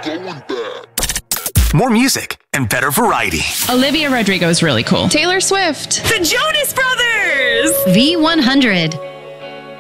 going back. More music and better variety. Olivia Rodrigo is really cool. Taylor Swift. The Jonas Brothers. V100.